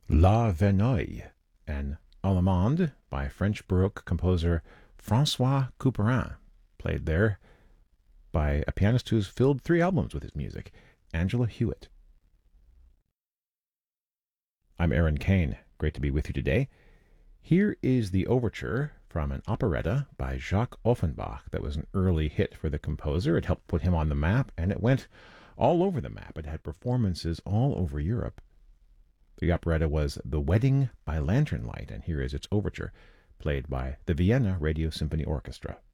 La Verneuil, an Allemande by French Baroque composer Francois Couperin, played there by a pianist who's filled 3 albums with his music, Angela Hewitt. I'm Aaron Kane. Great to be with you today. Here is the overture from an operetta by Jacques Offenbach that was an early hit for the composer. It helped put him on the map, and it went all over the map. It had performances all over Europe. The operetta was The Wedding by Lantern Light, and here is its overture, played by the Vienna Radio Symphony Orchestra.